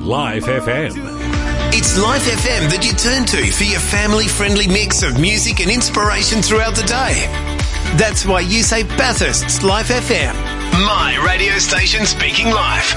Life FM. It's Life FM that you turn to for your family-friendly mix of music and inspiration throughout the day. That's why you say Bathurst's Life FM. My radio station speaking life.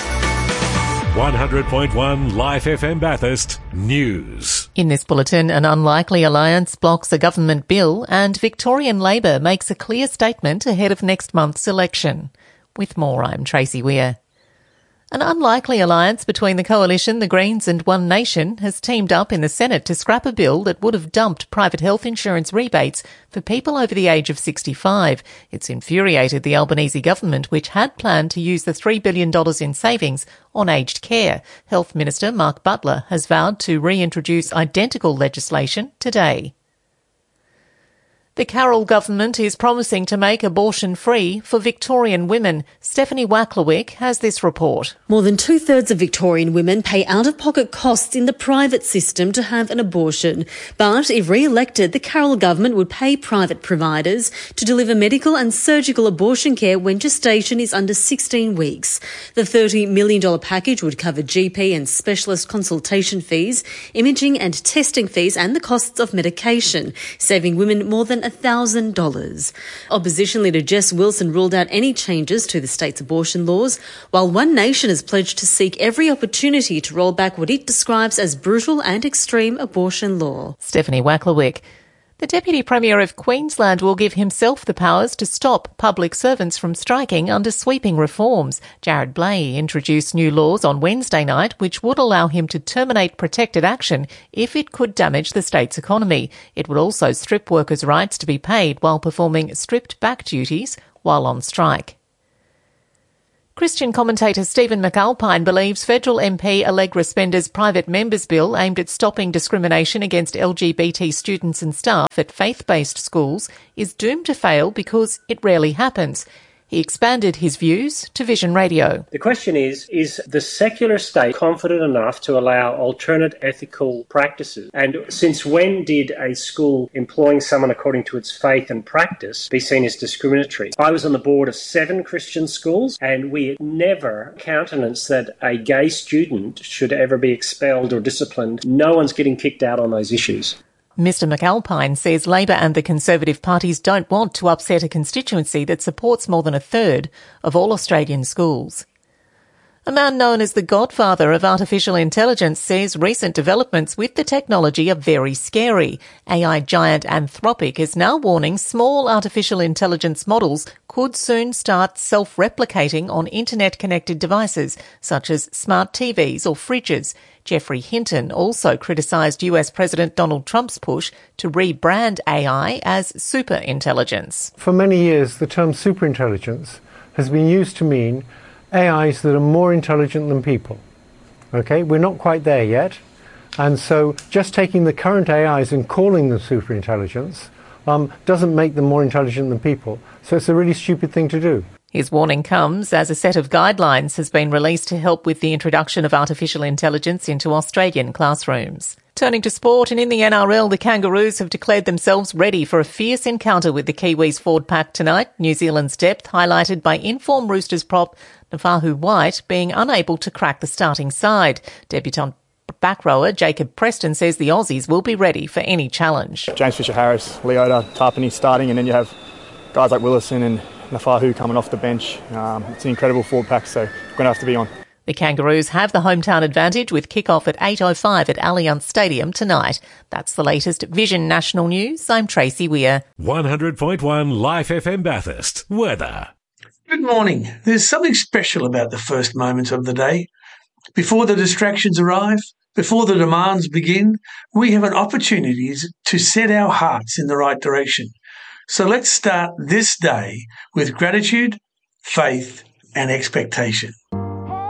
100.1 Life FM Bathurst News. In this bulletin, an unlikely alliance blocks a government bill and Victorian Labor makes a clear statement ahead of next month's election. With more, I'm Tracy Weir. An unlikely alliance between the Coalition, the Greens and One Nation has teamed up in the Senate to scrap a bill that would have dumped private health insurance rebates for people over the age of 65. It's infuriated the Albanese government, which had planned to use the $3 billion in savings on aged care. Health Minister Mark Butler has vowed to reintroduce identical legislation today. The Carroll government is promising to make abortion free for Victorian women. Stephanie Wacklewick has this report. More than two-thirds of Victorian women pay out-of-pocket costs in the private system to have an abortion. But if re-elected, the Carroll government would pay private providers to deliver medical and surgical abortion care when gestation is under 16 weeks. The $30 million package would cover GP and specialist consultation fees, imaging and testing fees and the costs of medication, saving women more than $1,000. Opposition leader Jess Wilson ruled out any changes to the state's abortion laws, while One Nation has pledged to seek every opportunity to roll back what it describes as brutal and extreme abortion law. Stephanie Wacklewick. The Deputy Premier of Queensland will give himself the powers to stop public servants from striking under sweeping reforms. Jared Blay introduced new laws on Wednesday night which would allow him to terminate protected action if it could damage the state's economy. It would also strip workers' rights to be paid while performing stripped-back duties while on strike. Christian commentator Stephen McAlpine believes federal MP Allegra Spender's private members bill aimed at stopping discrimination against LGBT students and staff at faith-based schools is doomed to fail because it rarely happens. He expanded his views to Vision Radio. The question is the secular state confident enough to allow alternate ethical practices? And since when did a school employing someone according to its faith and practice be seen as discriminatory? I was on the board of 7 Christian schools, and we never countenanced that a gay student should ever be expelled or disciplined. No one's getting kicked out on those issues. Mr McAlpine says Labor and the Conservative parties don't want to upset a constituency that supports more than a third of all Australian schools. A man known as the godfather of artificial intelligence says recent developments with the technology are very scary. AI giant Anthropic is now warning small artificial intelligence models could soon start self-replicating on internet-connected devices such as smart TVs or fridges. Geoffrey Hinton also criticised US President Donald Trump's push to rebrand AI as superintelligence. For many years, the term superintelligence has been used to mean AIs that are more intelligent than people. Okay, we're not quite there yet. And so just taking the current AIs and calling them superintelligence doesn't make them more intelligent than people. So it's a really stupid thing to do. His warning comes as a set of guidelines has been released to help with the introduction of artificial intelligence into Australian classrooms. Turning to sport, and in the NRL, the Kangaroos have declared themselves ready for a fierce encounter with the Kiwis forward pack tonight. New Zealand's depth highlighted by in-form Roosters prop Nafahu White being unable to crack the starting side. Debutant back rower Jacob Preston says the Aussies will be ready for any challenge. James Fisher-Harris, Leota, Tarpany starting, and then you have guys like Willison and Nafahu coming off the bench. It's an incredible forward pack, so we're going to have to be on. The Kangaroos have the hometown advantage with kick-off at 8:05 at Allianz Stadium tonight. That's the latest Vision National News. I'm Tracy Weir. 100.1 Life FM Bathurst. Weather. Good morning. There's something special about the first moments of the day. Before the distractions arrive, before the demands begin, we have an opportunity to set our hearts in the right direction. So let's start this day with gratitude, faith, and expectation.